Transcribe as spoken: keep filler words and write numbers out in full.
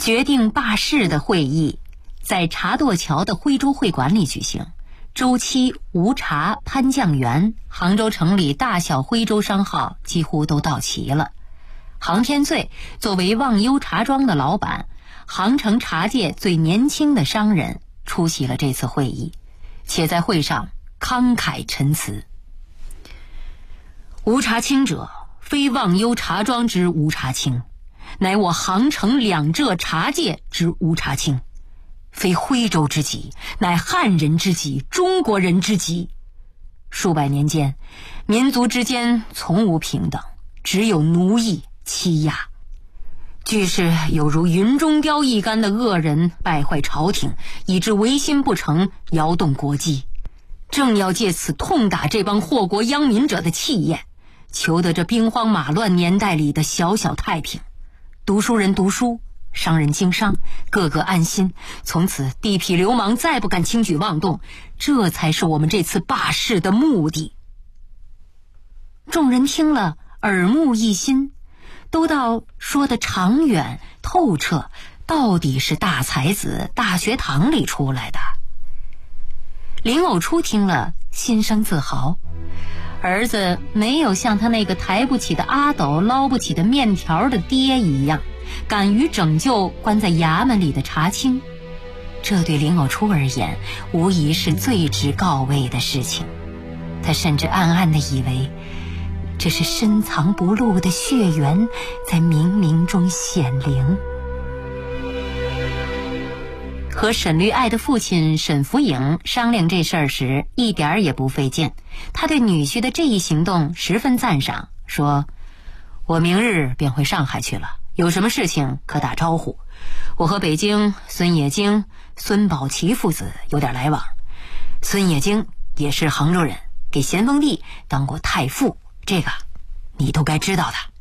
决定罢市的会议在茶垛桥的徽州会馆里举行。周期、吴茶、潘酱园，杭州城里大小徽州商号几乎都到齐了。杭天醉作为忘忧茶庄的老板，杭城茶界最年轻的商人，出席了这次会议，且在会上慷慨陈词。吴茶清者，非忘忧茶庄之吴茶清，乃我杭城两浙茶界之吴茶清，非徽州之极，乃汉人之极，中国人之极。数百年间，民族之间从无平等，只有奴役欺压。俱是有如云中雕一干的恶人败坏朝廷，以致维新不成，摇动国基。正要借此痛打这帮祸国殃民者的气焰，求得这兵荒马乱年代里的小小太平。读书人读书，商人经商，个个安心，从此地痞流氓再不敢轻举妄动，这才是我们这次罢市的目的。众人听了耳目一新，都道说得长远透彻，到底是大才子大学堂里出来的。林偶初听了心生自豪，儿子没有像他那个抬不起的阿斗捞不起的面条的爹一样，敢于拯救关在衙门里的茶清，这对林偶初而言无疑是最值告慰的事情。他甚至暗暗地以为，这是深藏不露的血缘在冥冥中显灵。和沈绿爱的父亲沈福颖商量这事儿时，一点儿也不费劲。他对女婿的这一行动十分赞赏，说：我明日便回上海去了，有什么事情可打招呼。我和北京孙冶经、孙宝琦父子有点来往，孙冶经也是杭州人，给咸丰帝当过太傅，这个你都该知道的。